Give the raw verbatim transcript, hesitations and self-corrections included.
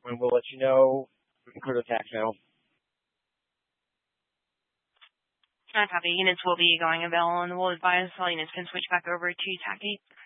and we'll let you know. We can clear the tax now. I copy. Units will be going available, and we'll advise all units can switch back over to T A C eight.